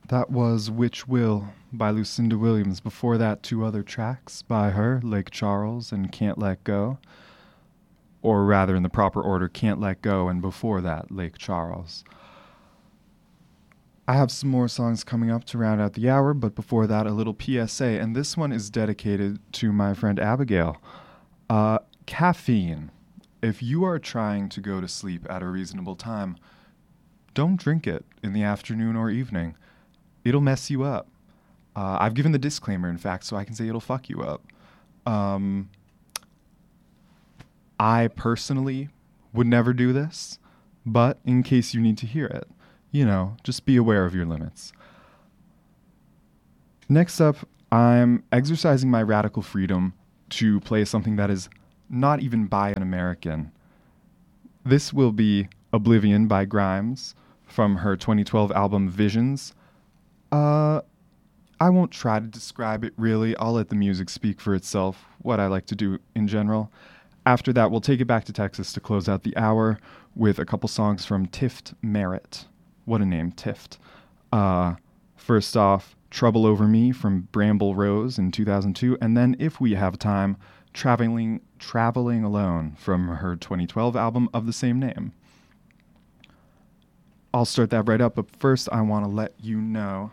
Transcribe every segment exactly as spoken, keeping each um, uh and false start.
That was Which Will by Lucinda Williams. Before that, two other tracks by her, Lake Charles and Can't Let Go. Or rather, in the proper order, Can't Let Go, and before that, Lake Charles. I have some more songs coming up to round out the hour, but before that, a little P S A, and this one is dedicated to my friend Abigail. Uh, caffeine. If you are trying to go to sleep at a reasonable time, don't drink it in the afternoon or evening. It'll mess you up. Uh, I've given the disclaimer, in fact, so I can say it'll fuck you up. Um, I personally would never do this, but in case you need to hear it, you know, just be aware of your limits. Next up, I'm exercising my radical freedom to play something that is not even by an American. This will be Oblivion by Grimes from her twenty twelve album Visions. Uh, I won't try to describe it really. I'll let the music speak for itself, what I like to do in general. After that, we'll take it back to Texas to close out the hour with a couple songs from Tift Merritt. What a name, Tift. Uh, first off, Trouble Over Me from Bramble Rose in two thousand two, and then, if we have time, Traveling Traveling Alone from her twenty twelve album of the same name. I'll start that right up, but first I want to let you know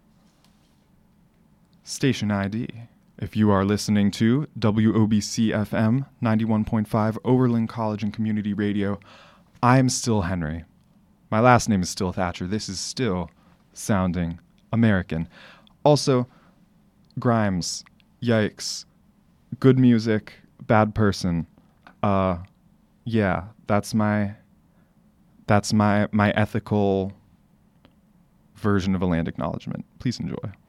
station I D. If you are listening to W O B C F M ninety-one point five Oberlin College and Community Radio, I am still Henry. My last name is still Thatcher. This is still sounding American. Also, Grimes, yikes, good music, bad person. Uh, yeah, that's my, that's my, my ethical version of a land acknowledgement. Please enjoy.